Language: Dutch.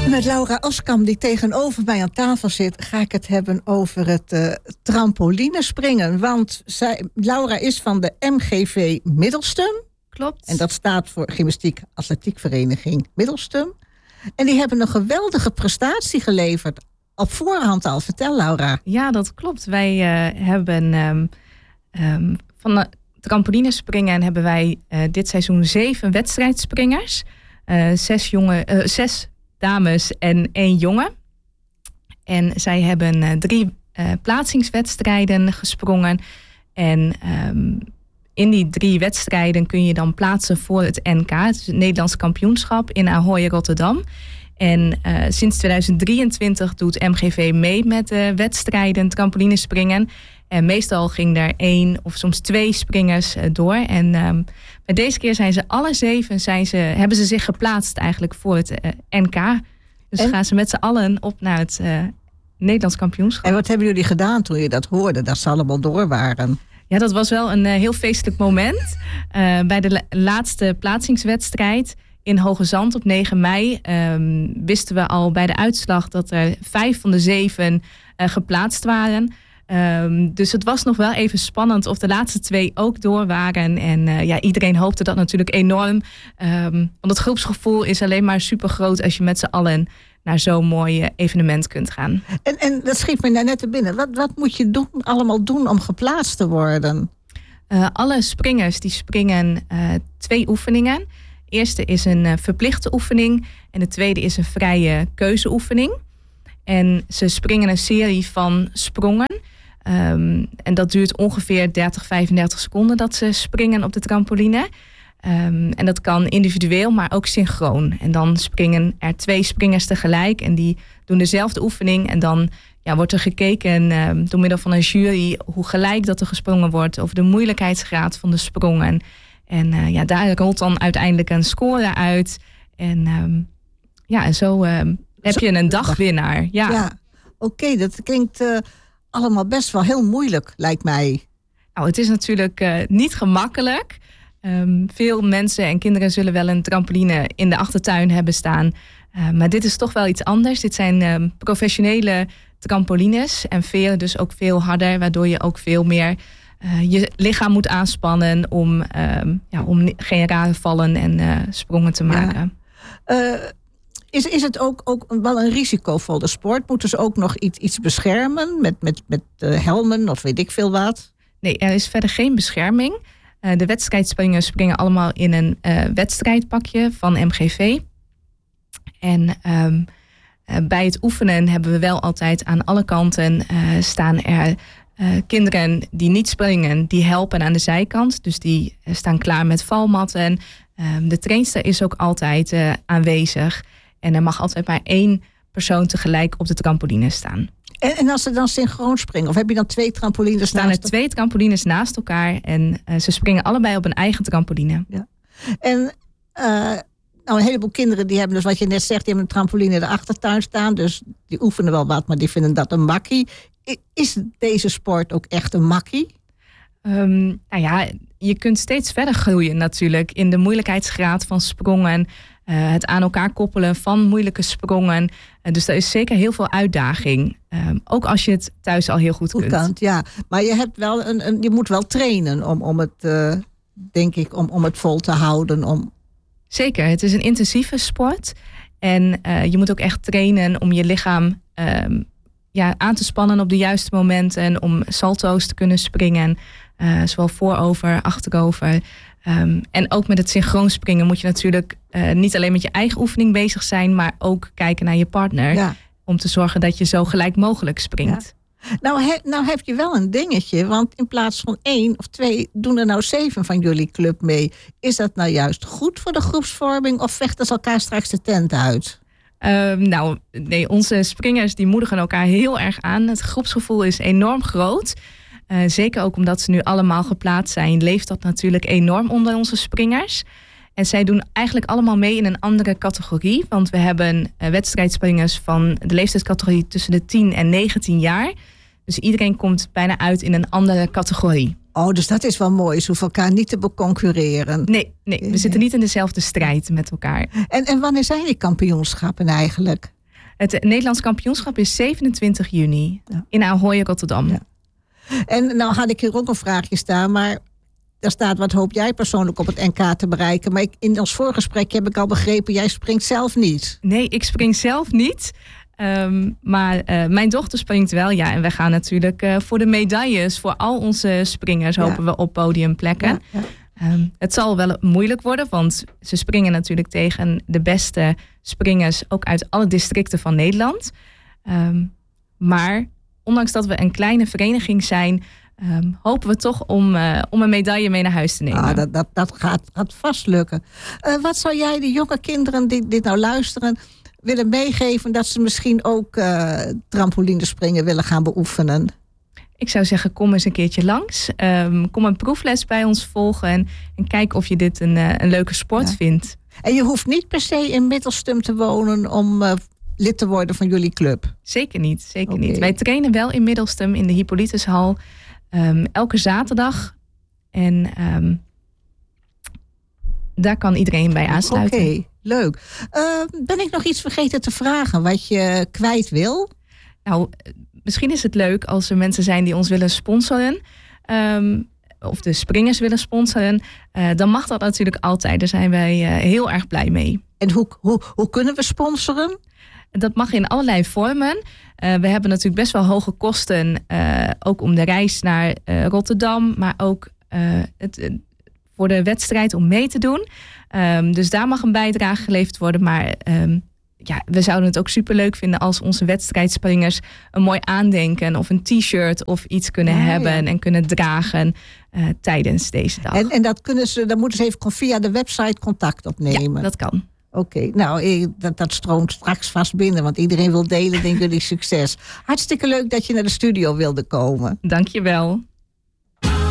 Met Laura Oskam, die tegenover mij aan tafel zit, ga ik het hebben over het trampolinespringen. Want Laura is van de MGV Middelstum. Klopt. En dat staat voor Gymnastiek Atletiekvereniging Middelstum. En die hebben een geweldige prestatie geleverd. Op voorhand al. Vertel, Laura. Ja, dat klopt. Wij hebben van de trampolinespringen hebben wij dit seizoen 7 wedstrijdspringers. 6 dames en 1 jongen. En zij hebben 3 plaatsingswedstrijden gesprongen. En in die 3 wedstrijden kun je dan plaatsen voor het NK. Het is het Nederlands kampioenschap in Ahoy, Rotterdam. En sinds 2023 doet MGV mee met de wedstrijden trampolinespringen. En meestal ging er 1 of soms 2 springers door. En bij deze keer zijn ze alle 7 hebben ze zich geplaatst eigenlijk voor het NK. Dus gaan ze met z'n allen op naar het Nederlands kampioenschap. En wat hebben jullie gedaan toen je dat hoorde, dat ze allemaal door waren? Ja, dat was wel een heel feestelijk moment. Bij de laatste plaatsingswedstrijd in Hoge Zand op 9 mei wisten we al bij de uitslag dat er 5 van de 7 geplaatst waren. Dus het was nog wel even spannend of de laatste 2 ook door waren. En iedereen hoopte dat natuurlijk enorm. Want het groepsgevoel is alleen maar super groot als je met z'n allen naar zo'n mooi evenement kunt gaan. En dat schiet me net te binnen. Wat moet je allemaal doen om geplaatst te worden? Alle springers die springen 2 oefeningen. De eerste is een verplichte oefening. En de tweede is een vrije keuzeoefening. En ze springen een serie van sprongen. En dat duurt ongeveer 30-35 seconden dat ze springen op de trampoline. En dat kan individueel, maar ook synchroon. En dan springen er 2 springers tegelijk en die doen dezelfde oefening. En dan wordt er gekeken door middel van een jury hoe gelijk dat er gesprongen wordt, over de moeilijkheidsgraad van de sprongen. En daar rolt dan uiteindelijk een score uit. En zo heb je een dagwinnaar. Ja. Oké, dat klinkt allemaal best wel heel moeilijk, lijkt mij. Nou, het is natuurlijk niet gemakkelijk. Veel mensen en kinderen zullen wel een trampoline in de achtertuin hebben staan. Maar dit is toch wel iets anders. Dit zijn professionele trampolines en velen dus ook veel harder, waardoor je ook veel meer je lichaam moet aanspannen om geen rare vallen en sprongen te maken. Ja. Is het ook wel een risicovolle sport? Moeten ze ook nog iets beschermen met helmen of weet ik veel wat? Nee, er is verder geen bescherming. De wedstrijdspringers springen allemaal in een wedstrijdpakje van MGV. En bij het oefenen hebben we wel altijd aan alle kanten staan er kinderen die niet springen, die helpen aan de zijkant. Dus die staan klaar met valmatten. De trainster is ook altijd aanwezig. En er mag altijd maar 1 persoon tegelijk op de trampoline staan. En als ze dan synchroon springen? Of heb je dan 2 trampolines naast elkaar? Er staan 2 trampolines naast elkaar. En ze springen allebei op een eigen trampoline. Ja. En een heleboel kinderen die hebben dus wat je net zegt, die hebben een trampoline in de achtertuin staan. Dus die oefenen wel wat, maar die vinden dat een makkie. Is deze sport ook echt een makkie? Je kunt steeds verder groeien natuurlijk in de moeilijkheidsgraad van sprongen. Het aan elkaar koppelen van moeilijke sprongen. Dus er is zeker heel veel uitdaging. Ook als je het thuis al heel goed kunt. Ja, maar je hebt wel je moet wel trainen om het, denk ik, om het vol te houden. Zeker, het is een intensieve sport. En je moet ook echt trainen om je lichaam aan te spannen op de juiste momenten. Om salto's te kunnen springen. Zowel voorover, achterover. En ook met het synchroon springen moet je natuurlijk niet alleen met je eigen oefening bezig zijn, maar ook kijken naar je partner. Ja. Om te zorgen dat je zo gelijk mogelijk springt. Ja. Nou heb je wel een dingetje, want in plaats van 1 of 2 doen er nou 7 van jullie club mee. Is dat nou juist goed voor de groepsvorming of vechten ze elkaar straks de tent uit? Nee, onze springers die moedigen elkaar heel erg aan. Het groepsgevoel is enorm groot. Zeker ook omdat ze nu allemaal geplaatst zijn, leeft dat natuurlijk enorm onder onze springers. En zij doen eigenlijk allemaal mee in een andere categorie. Want we hebben wedstrijdspringers van de leeftijdscategorie tussen de 10 en 19 jaar. Dus iedereen komt bijna uit in een andere categorie. Oh, dus dat is wel mooi. Ze hoeven elkaar niet te beconcurreren. Nee, we zitten niet in dezelfde strijd met elkaar. En wanneer zijn die kampioenschappen eigenlijk? Het Nederlands kampioenschap is 27 juni in Ahoy, Rotterdam. Ja. En nou had ik hier ook een vraagje staan, maar daar staat: wat hoop jij persoonlijk op het NK te bereiken? Maar in ons voorgesprek heb ik al begrepen, jij springt zelf niet. Nee, ik spring zelf niet. Maar mijn dochter springt wel, ja. En we gaan natuurlijk voor de medailles, voor al onze springers, hopen we op podiumplekken. Ja. Het zal wel moeilijk worden, want ze springen natuurlijk tegen de beste springers, ook uit alle districten van Nederland. Maar ondanks dat we een kleine vereniging zijn, hopen we toch om een medaille mee naar huis te nemen. Dat gaat vast lukken. Wat zou jij de jonge kinderen die dit nou luisteren willen meegeven, dat ze misschien ook trampolinespringen willen gaan beoefenen? Ik zou zeggen, kom eens een keertje langs. Kom een proefles bij ons volgen en kijk of je dit een leuke sport vindt. En je hoeft niet per se in Middelstum te wonen om lid te worden van jullie club? Zeker niet, niet. Wij trainen wel in Middelstum in de Hippolytushal elke zaterdag. En daar kan iedereen bij aansluiten. Oké, leuk. Ben ik nog iets vergeten te vragen wat je kwijt wil? Nou, misschien is het leuk als er mensen zijn die ons willen sponsoren. Of de springers willen sponsoren. Dan mag dat natuurlijk altijd. Daar zijn wij heel erg blij mee. En hoe kunnen we sponsoren? Dat mag in allerlei vormen. We hebben natuurlijk best wel hoge kosten. Ook om de reis naar Rotterdam. Maar ook voor de wedstrijd om mee te doen. Dus daar mag een bijdrage geleverd worden. Maar we zouden het ook superleuk vinden als onze wedstrijdspringers een mooi aandenken of een t-shirt of iets kunnen hebben en kunnen dragen tijdens deze dag. En dan moeten ze even via de website contact opnemen. Ja, dat kan. Oké, nou, dat stroomt straks vast binnen, want iedereen wil delen. Denk jullie succes. Hartstikke leuk dat je naar de studio wilde komen. Dank je wel.